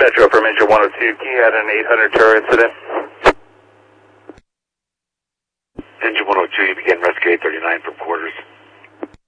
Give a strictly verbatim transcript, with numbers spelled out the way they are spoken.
Metro from Engine one oh two, Key had an eight hundred tower incident. Engine one oh two, you begin rescue eight thirty-nine from quarters.